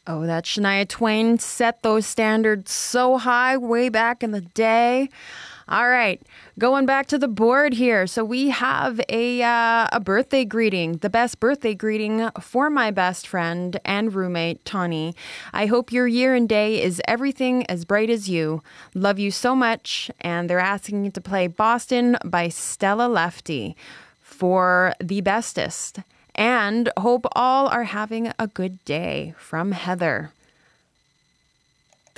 Oh, that Shania Twain set those standards so high way back in the day. All right, going back to the board here. So we have a birthday greeting, the best birthday greeting for my best friend and roommate, Tawny. I hope your year and day is everything as bright as you. Love you so much. And they're asking you to play Boston by Stella Lefty for the bestest. And hope all are having a good day from Heather.